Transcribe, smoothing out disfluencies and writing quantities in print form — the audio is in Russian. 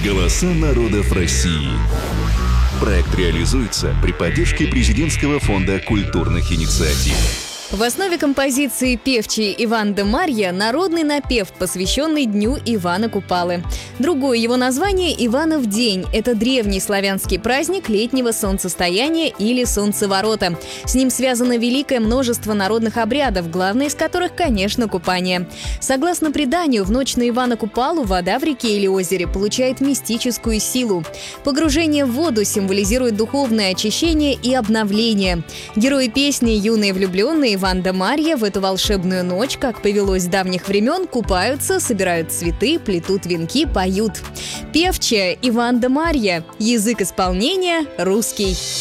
Голоса народов России. Проект реализуется при поддержке Президентского фонда культурных инициатив. В основе композиции певчий Иван де Марья народный напев, посвященный Дню Ивана Купалы. Другое его название – Иванов день. Это древний славянский праздник летнего солнцестояния или солнцеворота. С ним связано великое множество народных обрядов, главный из которых, конечно, купание. Согласно преданию, в ночь на Ивана Купалу вода в реке или озере получает мистическую силу. Погружение в воду символизирует духовное очищение и обновление. Герои песни «Юные влюбленные» Иван де Марья в эту волшебную ночь, как повелось с давних времен, купаются, собирают цветы, плетут венки, поют. Певчая Иван де Марья. Язык исполнения – русский.